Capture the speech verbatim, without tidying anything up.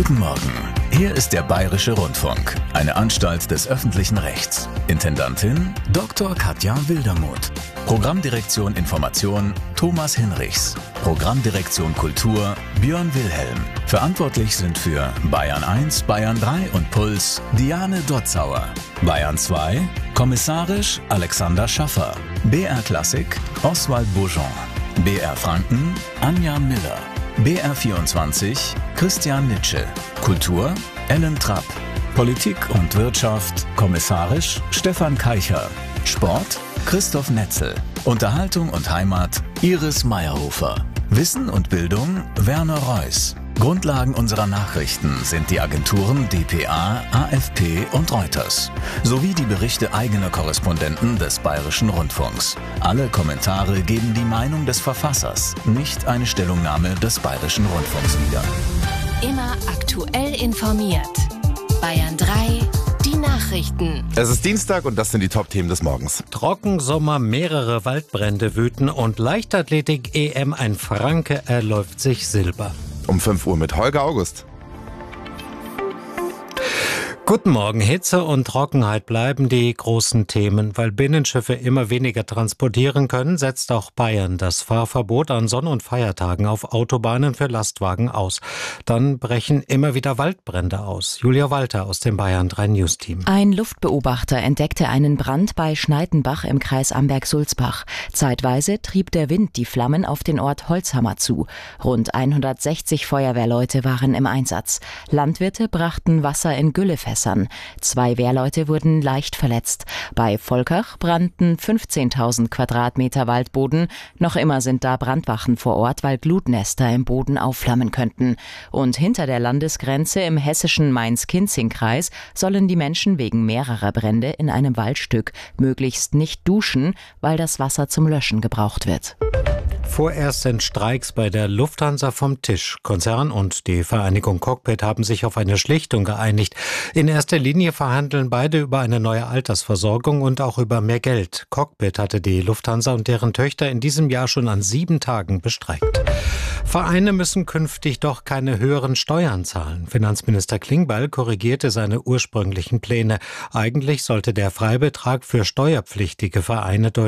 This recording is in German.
Guten Morgen. Hier ist der Bayerische Rundfunk, eine Anstalt des öffentlichen Rechts. Intendantin Doktor Katja Wildermuth. Programmdirektion Information Thomas Hinrichs. Programmdirektion Kultur Björn Wilhelm. Verantwortlich sind für Bayern eins, Bayern drei und Puls Diane Dotzauer. Bayern zwei, kommissarisch Alexander Schaffer. B R Klassik Oswald Bourgeon. B R Franken Anja Miller. B R vierundzwanzig Christian Nitsche. Kultur Ellen Trapp. Politik und Wirtschaft kommissarisch Stefan Keicher. Sport Christoph Netzel. Unterhaltung und Heimat Iris Meyerhofer. Wissen und Bildung Werner Reuss. Grundlagen unserer Nachrichten sind die Agenturen D P A, A F P und Reuters, sowie die Berichte eigener Korrespondenten des Bayerischen Rundfunks. Alle Kommentare geben die Meinung des Verfassers, nicht eine Stellungnahme des Bayerischen Rundfunks wieder. Immer aktuell informiert. Bayern drei, die Nachrichten. Es ist Dienstag und das sind die Top-Themen des Morgens. Trockensommer, mehrere Waldbrände wüten und Leichtathletik-E M, ein Franke erläuft sich Silber. Um fünf Uhr mit Holger August. Guten Morgen. Hitze und Trockenheit bleiben die großen Themen. Weil Binnenschiffe immer weniger transportieren können, setzt auch Bayern das Fahrverbot an Sonn- und Feiertagen auf Autobahnen für Lastwagen aus. Dann brechen immer wieder Waldbrände aus. Julia Walter aus dem Bayern drei News Team. Ein Luftbeobachter entdeckte einen Brand bei Schneidenbach im Kreis Amberg-Sulzbach. Zeitweise trieb der Wind die Flammen auf den Ort Holzhammer zu. Rund hundertsechzig Feuerwehrleute waren im Einsatz. Landwirte brachten Wasser in Güllefässer. Zwei Wehrleute wurden leicht verletzt. Bei Volkach brannten fünfzehntausend Quadratmeter Waldboden. Noch immer sind da Brandwachen vor Ort, weil Glutnester im Boden aufflammen könnten. Und hinter der Landesgrenze im hessischen Mainz-Kinzig-Kreis sollen die Menschen wegen mehrerer Brände in einem Waldstück möglichst nicht duschen, weil das Wasser zum Löschen gebraucht wird. Vorerst sind Streiks bei der Lufthansa vom Tisch. Konzern und die Vereinigung Cockpit haben sich auf eine Schlichtung geeinigt. In erster Linie verhandeln beide über eine neue Altersversorgung und auch über mehr Geld. Cockpit hatte die Lufthansa und deren Töchter in diesem Jahr schon an sieben Tagen bestreikt. Vereine müssen künftig doch keine höheren Steuern zahlen. Finanzminister Klingbeil korrigierte seine ursprünglichen Pläne. Eigentlich sollte der Freibetrag für steuerpflichtige Vereine deutlich